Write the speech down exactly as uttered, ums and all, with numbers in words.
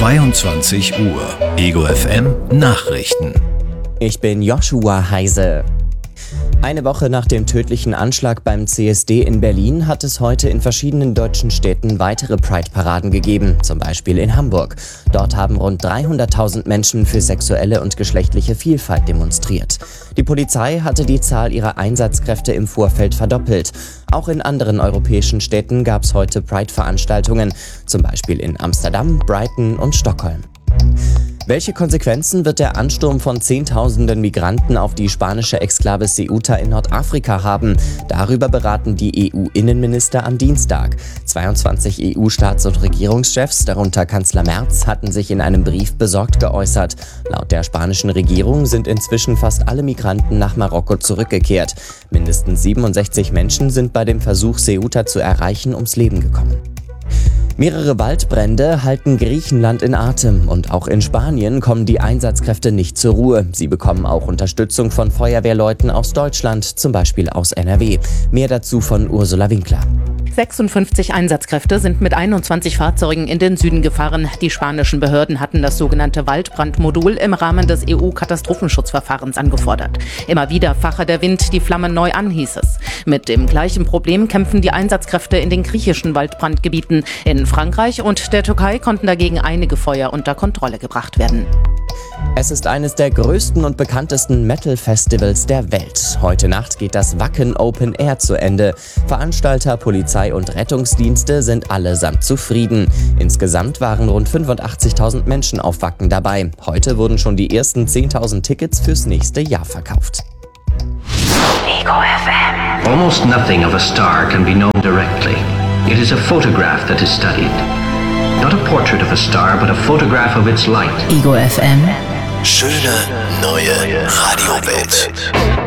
zweiundzwanzig Uhr. Ego F M Nachrichten. Ich bin Joshua Heise. Eine Woche nach dem tödlichen Anschlag beim C S D in Berlin hat es heute in verschiedenen deutschen Städten weitere Pride-Paraden gegeben, zum Beispiel in Hamburg. Dort haben rund dreihunderttausend Menschen für sexuelle und geschlechtliche Vielfalt demonstriert. Die Polizei hatte die Zahl ihrer Einsatzkräfte im Vorfeld verdoppelt. Auch in anderen europäischen Städten gab es heute Pride-Veranstaltungen, zum Beispiel in Amsterdam, Brighton und Stockholm. Welche Konsequenzen wird der Ansturm von Zehntausenden Migranten auf die spanische Exklave Ceuta in Nordafrika haben? Darüber beraten die E U-Innenminister am Dienstag. zweiundzwanzig E U-Staats- und Regierungschefs, darunter Kanzler Merz, hatten sich in einem Brief besorgt geäußert. Laut der spanischen Regierung sind inzwischen fast alle Migranten nach Marokko zurückgekehrt. Mindestens siebenundsechzig Menschen sind bei dem Versuch, Ceuta zu erreichen, ums Leben gekommen. Mehrere Waldbrände halten Griechenland in Atem und auch in Spanien kommen die Einsatzkräfte nicht zur Ruhe. Sie bekommen auch Unterstützung von Feuerwehrleuten aus Deutschland, zum Beispiel aus N R W. Mehr dazu von Ursula Winkler. sechsundfünfzig Einsatzkräfte sind mit einundzwanzig Fahrzeugen in den Süden gefahren. Die spanischen Behörden hatten das sogenannte Waldbrandmodul im Rahmen des E U-Katastrophenschutzverfahrens angefordert. Immer wieder fache der Wind die Flammen neu an, hieß es. Mit dem gleichen Problem kämpfen die Einsatzkräfte in den griechischen Waldbrandgebieten. In Frankreich und der Türkei konnten dagegen einige Feuer unter Kontrolle gebracht werden. Es ist eines der größten und bekanntesten Metal-Festivals der Welt. Heute Nacht geht das Wacken Open Air zu Ende. Veranstalter, Polizei und Rettungsdienste sind allesamt zufrieden. Insgesamt waren rund fünfundachtzigtausend Menschen auf Wacken dabei. Heute wurden schon die ersten zehntausend Tickets fürs nächste Jahr verkauft. Ego F M. Almost nothing of a star can be known directly. It is a photograph that is studied. Not a portrait of a star, but a photograph of its light. Ego F M. Schöne neue Radiowelt.